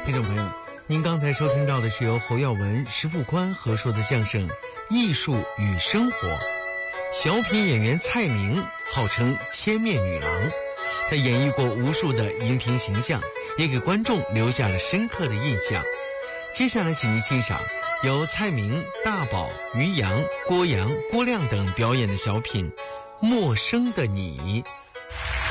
听众朋友，您刚才收听到的是由侯耀文、石富宽合说的相声《艺术与生活》。小品演员蔡明号称千面女郎，她演绎过无数的荧屏形象，也给观众留下了深刻的印象。接下来请您欣赏由蔡明、大宝、于洋、郭阳、郭亮等表演的小品《陌生的你》。